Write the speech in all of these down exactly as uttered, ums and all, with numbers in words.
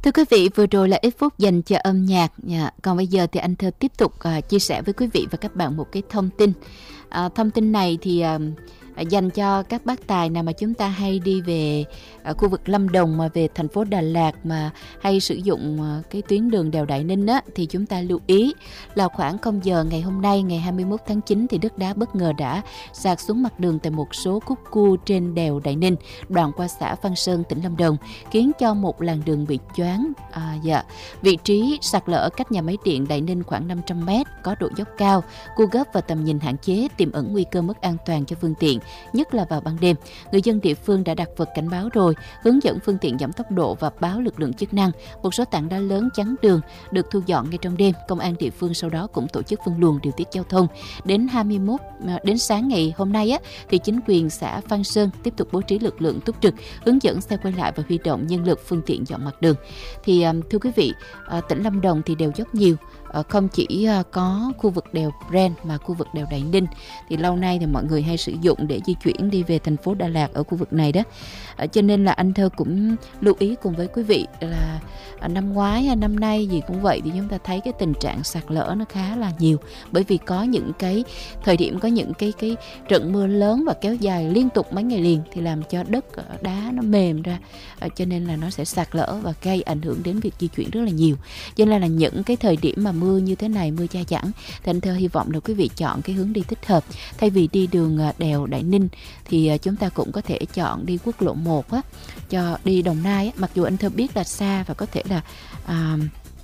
Thưa quý vị, vừa rồi là ít phút dành cho âm nhạc. Còn bây giờ thì anh Thơ tiếp tục uh, chia sẻ với quý vị và các bạn một cái thông tin. Uh, thông tin này thì uh, dành cho các bác tài nào mà chúng ta hay đi về ở khu vực Lâm Đồng mà về thành phố Đà Lạt mà hay sử dụng cái tuyến đường đèo Đại Ninh á, thì chúng ta lưu ý là khoảng không giờ ngày hôm nay ngày hai mươi mốt tháng chín thì đất đá bất ngờ đã sạt xuống mặt đường tại một số khúc cua trên đèo Đại Ninh đoạn qua xã Văn Sơn, tỉnh Lâm Đồng, khiến cho một làn đường bị choáng. À, dạ. Vị trí sạt lở cách nhà máy điện Đại Ninh khoảng năm trăm mét, có độ dốc cao, cua gấp và tầm nhìn hạn chế, tiềm ẩn nguy cơ mất an toàn cho phương tiện, nhất là vào ban đêm. Người dân địa phương đã đặt vật cảnh báo rồi, hướng dẫn phương tiện giảm tốc độ và báo lực lượng chức năng. Một số tảng đá lớn chắn đường được thu dọn ngay trong đêm. Công an địa phương sau đó cũng tổ chức phân luồng điều tiết giao thông. Đến hai mươi mốt đến sáng ngày hôm nay á, thì chính quyền xã Văn Sơn tiếp tục bố trí lực lượng túc trực, hướng dẫn xe quay lại và huy động nhân lực phương tiện dọn mặt đường. Thì thưa quý vị, tỉnh Lâm Đồng thì đèo dốc nhiều, không chỉ có khu vực đèo Bren mà khu vực đèo Đại Ninh thì lâu nay thì mọi người hay sử dụng để di chuyển đi về thành phố Đà Lạt ở khu vực này đó. Cho nên là anh Thơ cũng lưu ý cùng với quý vị là năm ngoái năm nay gì cũng vậy, thì chúng ta thấy cái tình trạng sạt lở nó khá là nhiều, bởi vì có những cái thời điểm có những cái cái trận mưa lớn và kéo dài liên tục mấy ngày liền thì làm cho đất đá nó mềm ra, cho nên là nó sẽ sạt lở và gây ảnh hưởng đến việc di chuyển rất là nhiều. Cho nên là những cái thời điểm mà mưa như thế này, mưa dai dẳng, thì anh Thơ hy vọng là quý vị chọn cái hướng đi thích hợp. Thay vì đi đường đèo Đại Ninh thì chúng ta cũng có thể chọn đi quốc lộ một á, cho đi Đồng Nai á. Mặc dù anh Thơ biết là xa và có thể là à,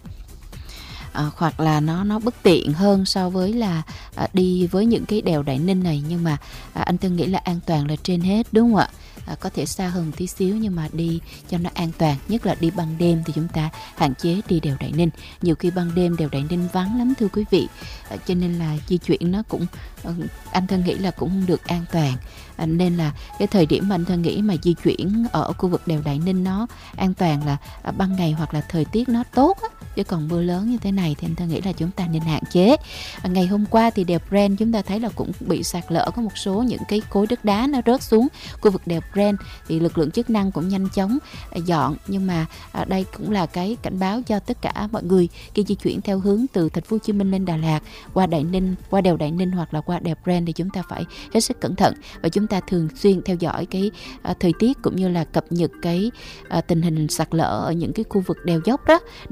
à, hoặc là nó nó bất tiện hơn so với là à, đi với những cái đèo Đại Ninh này, nhưng mà à, anh Thơ nghĩ là an toàn là trên hết, đúng không ạ? À, có thể xa hơn một tí xíu nhưng mà đi cho nó an toàn, nhất là đi ban đêm thì chúng ta hạn chế đi đèo Đại Ninh. Nhiều khi ban đêm đèo Đại Ninh vắng lắm thưa quý vị, à, cho nên là di chuyển nó cũng anh Thân nghĩ là cũng không được an toàn. À, nên là cái thời điểm mà anh Thân nghĩ mà di chuyển ở khu vực đèo Đại Ninh nó an toàn là à, ban ngày hoặc là thời tiết nó tốt á. Chứ còn mưa lớn như thế này thì anh Thân nghĩ là chúng ta nên hạn chế. À, ngày hôm qua thì đèo Bren chúng ta thấy là cũng bị sạt lở, có một số những cái khối đất đá nó rớt xuống khu vực đèo Bren, thì lực lượng chức năng cũng nhanh chóng à, dọn. Nhưng mà à, đây cũng là cái cảnh báo cho tất cả mọi người khi di chuyển theo hướng từ thành phố Hồ Chí Minh lên Đà Lạt qua Đại Ninh, qua đèo Đại Ninh hoặc là qua đèo Bren thì chúng ta phải hết sức cẩn thận, và chúng ta thường xuyên theo dõi cái à, thời tiết cũng như là cập nhật cái à, tình hình sạt lở ở những cái khu vực đèo dốc đó.